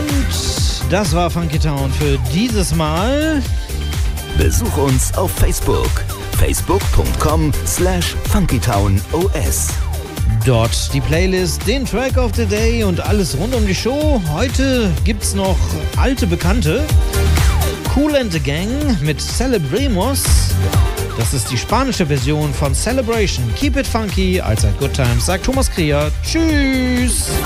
das war Funky Town für dieses Mal. Besuch uns auf Facebook. facebook.com/funkytownos. Dort die Playlist, den Track of the Day und alles rund um die Show. Heute gibt's noch alte Bekannte. Kool and the Gang mit Celebremos. Das ist die spanische Version von Celebration. Keep it funky, allzeit good times, sagt Thomas Krier. Tschüss!